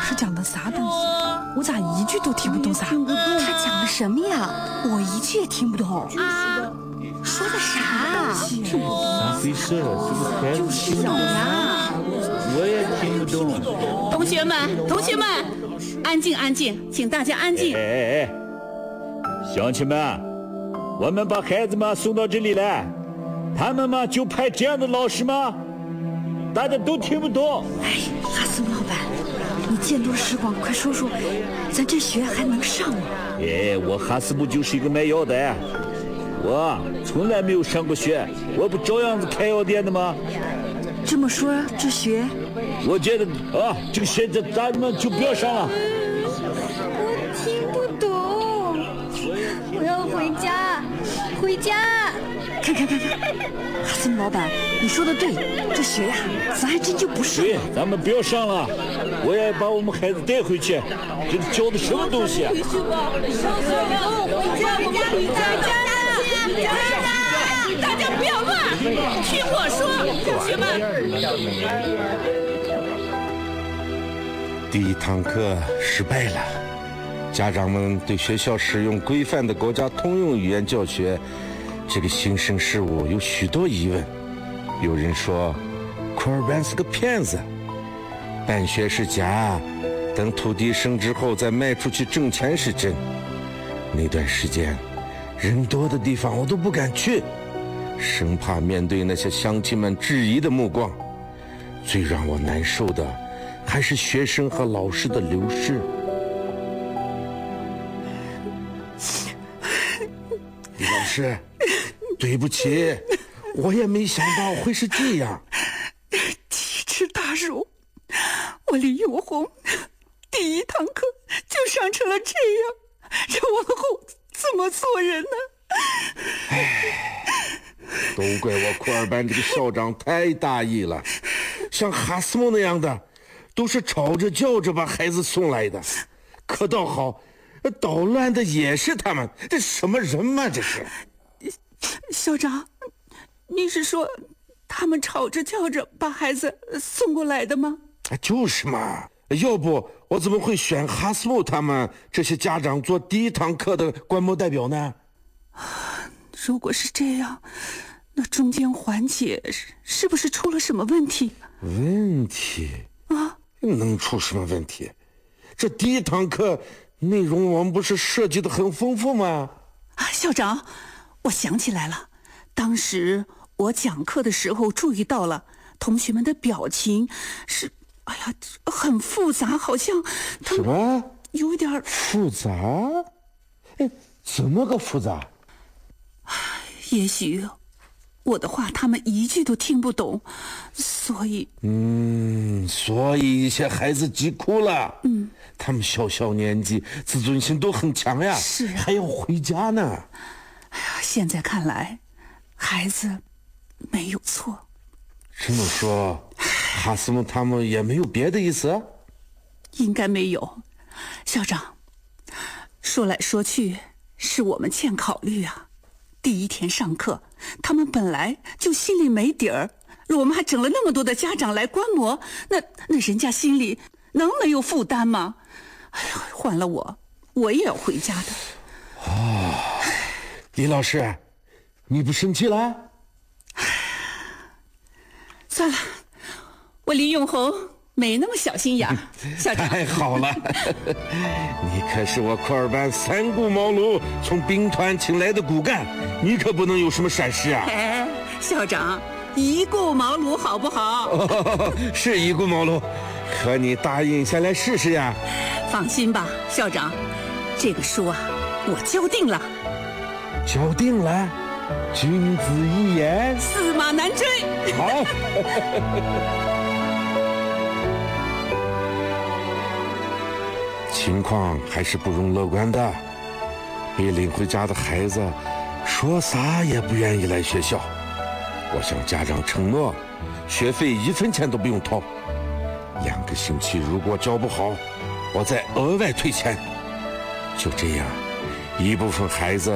师讲的啥东西？我咋一句都听不懂啥？ 他讲的什么呀？我一句也听不懂。 啊， 说的啥？ 咋回事？这个孩子就是呀。 我也听不懂。 同学们，安静安静，请大家安静。 哎，乡亲们，我们把孩子们送到这里来，他们嘛就派这样的老师吗？大家都听不懂。 哎，哈斯姆老板，你见多识广，快说说，咱这学还能上吗？ 哎，我哈斯姆就是一个卖药的，我从来没有上过学，我不照样子开药店的吗？ 这么说，这学， 我觉得啊，这个学咱们就不要上了。 我听不懂，我要回家，回家。 看，哈斯姆老板，你说的对，这学呀，咱还真就不上。 对，咱们不要上了，我也把我们孩子带回去。这教的什么东西啊？ 回家， 大家不要乱，听我说，同学们。 第一堂课失败了，家长们对学校使用规范的国家通用语言教学这个新生事物有许多疑问。有人说库尔班是个骗子，办学是假，等土地升值后再卖出去挣钱是真。那段时间人多的地方我都不敢去，生怕面对那些乡亲们质疑的目光。最让我难受的还是学生和老师的流失。李老师，对不起，我也没想到会是这样。 奇耻大辱！我李永红第一堂课就上成了这样，这往后怎么做人呢？ 都怪我库尔班这个校长太大意了，像哈斯姆那样的都是吵着叫着把孩子送来的，可倒好，捣乱的也是他们，这什么人嘛这是？ 校长，你是说他们吵着叫着把孩子送过来的吗？ 就是嘛，要不我怎么会选哈斯姆他们这些家长做第一堂课的观摩代表呢？ 如果是这样，那中间环节是不是出了什么问题？ 问题啊？ 能出什么问题？这第一堂课内容我们不是设计的很丰富吗？ 校长，我想起来了，当时我讲课的时候注意到了同学们的表情是，哎呀，很复杂，好像他什么有一点复杂？哎，怎么个复杂？ 也许我的话他们一句都听不懂，所以所以一些孩子急哭了。他们小年纪自尊心都很强呀， 是啊， 还要回家呢。 哎呀，现在看来孩子没有错。 这么说哈斯姆他们也没有别的意思？ 应该没有。校长，说来说去是我们欠考虑啊。第一天上课，他们本来就心里没底儿，我们还整了那么多的家长来观摩，那人家心里能没有负担吗？哎呀，换了我也要回家的。 李老师，你不生气了？ 算了，我李永红没那么小心眼儿。校长， 太好了，你可是我库尔班三顾茅庐从兵团请来的骨干，你可不能有什么闪失啊！ 哎，校长，一顾茅庐好不好？ 是一顾茅庐，可你答应下来试试呀。 放心吧，校长，这个书啊，我交定了。 交定了，君子一言， 驷马难追。 好。情况还是不容乐观的，被领回家的孩子说啥也不愿意来学校。我向家长承诺，学费1分钱都不用掏，2个星期如果教不好，我再额外退钱。就这样，一部分孩子